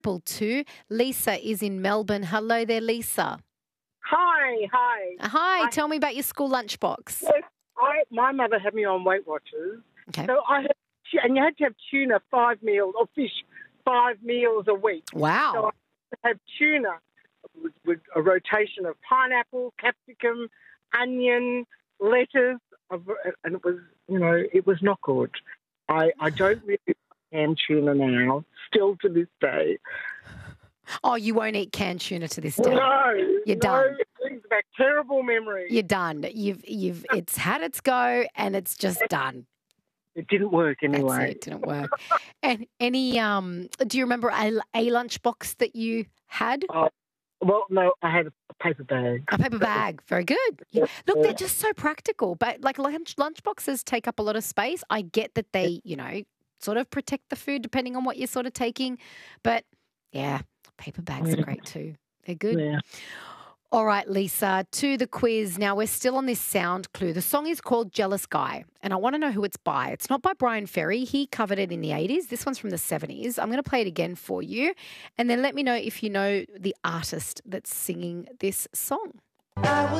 2. Lisa is in Melbourne. Hello there, Lisa. Hi. Hi, tell me about your school lunchbox. Yes, my mother had me on Weight Watchers. Okay. So and you had to have tuna 5 meals, or fish 5 meals a week. Wow. So I had to have tuna with a rotation of pineapple, capsicum, onion, lettuce, and it was not good. I don't really like canned tuna now, still to this day. Oh, you won't eat canned tuna to this day. No, You're done. It brings back terrible memories. You're done. It's had its go and it's just done. It didn't work anyway. That's it. It didn't work. And any do you remember a lunchbox that you had? Well, no, I had a paper bag. A paper bag. Very good. Yeah. Look, they're just so practical. But like lunchboxes take up a lot of space. I get that they, sort of protect the food depending on what you're sort of taking. But yeah, paper bags are great too. They're good. Yeah. All right, Lisa, to the quiz. Now, we're still on this sound clue. The song is called Jealous Guy, and I want to know who it's by. It's not by Brian Ferry. He covered it in the 80s. This one's from the 70s. I'm going to play it again for you, and then let me know if you know the artist that's singing this song.